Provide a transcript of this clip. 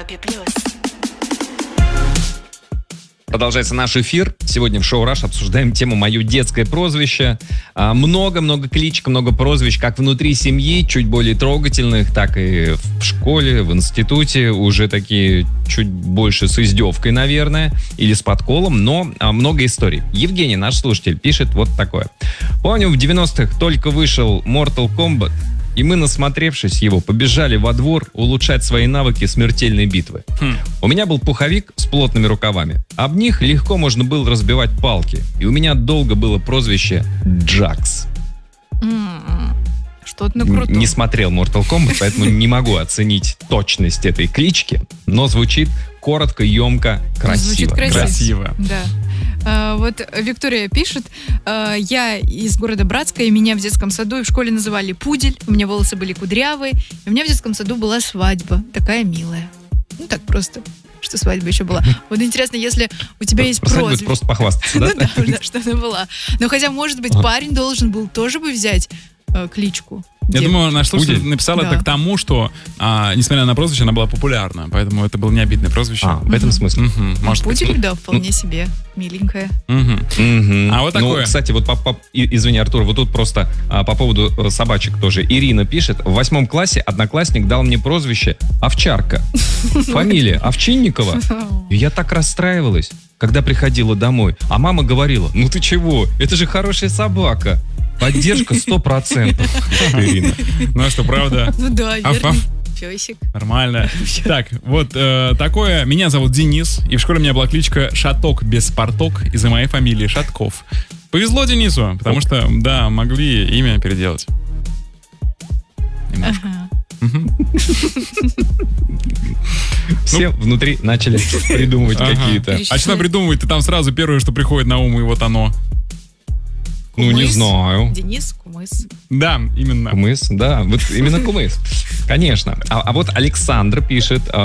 Европе+. Продолжается наш эфир. Сегодня в шоу «Раш» обсуждаем тему «Мое детское прозвище». Много-много кличек, много прозвищ, как внутри семьи, чуть более трогательных, так и в школе, в институте. Уже такие чуть больше с издевкой, наверное, или с подколом, но много историй. Евгений, наш слушатель, пишет вот такое. Помню, в 90-х только вышел Mortal Kombat, и мы, насмотревшись его, побежали во двор улучшать свои навыки смертельной битвы. У меня был пуховик с плотными рукавами. Об них легко можно было разбивать палки. И у меня долго было прозвище Джакс. Что-то на крутом. Не смотрел Mortal Kombat, поэтому не могу оценить точность этой клички, но звучит коротко, емко, красиво. Звучит красиво. Да. Да. Вот Виктория пишет: я из города Братска, и меня в детском саду и в школе называли Пудель, у меня волосы были кудрявые, и у меня в детском саду была свадьба, такая милая. Ну так просто, что свадьба еще была. Вот интересно, если у тебя есть прозвище. Просто похвастаться, да? Да, что она была. Но хотя, может быть, парень должен был тоже бы взять кличку. Я думаю, наш слушатель написал Да. это к тому, что, несмотря на прозвище, она была популярна, поэтому это было не обидное прозвище. В этом смысле. Может быть. Пудель, да, вполне себе миленькая. А вот такое. Ну, кстати, вот извини, Артур, вот тут просто по поводу собачек тоже. Ирина пишет: в 8 классе одноклассник дал мне прозвище Овчарка. Фамилия Овчинникова. И я так расстраивалась, когда приходила домой. А мама говорила: ну ты чего, это же хорошая собака. Поддержка 100%. Ирина. Ну а что, правда? Ну да, верный песик. Нормально. Так, вот такое. Меня зовут Денис, и в школе у меня была кличка Шаток без порток из-за моей фамилии Шатков. Повезло Денису, потому что, да, могли имя переделать. Немножко. Все внутри начали придумывать какие-то. А что придумывать? Ты там сразу первое, что приходит на ум, и вот оно. Ну, не Кумыс. знаю. Денис Кумыс. Да, именно. Кумыс, да, вот именно кумыс. Конечно. А вот Александр пишет: